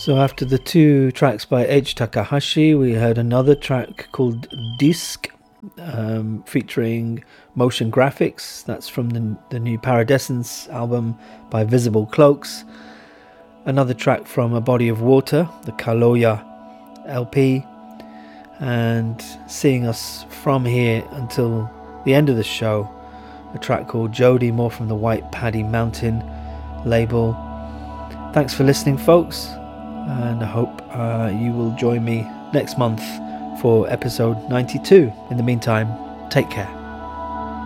So after the two tracks by H. Takahashi, we heard another track called Disc, featuring motion graphics. That's from the new Paradescence album by Visible Cloaks. Another track from A Body of Water, the Kaloya LP. And seeing us from here until the end of the show, a track called Jody, more from the White Paddy Mountain label. Thanks for listening, folks, and I hope you will join me next month for episode 92. In the meantime, take care.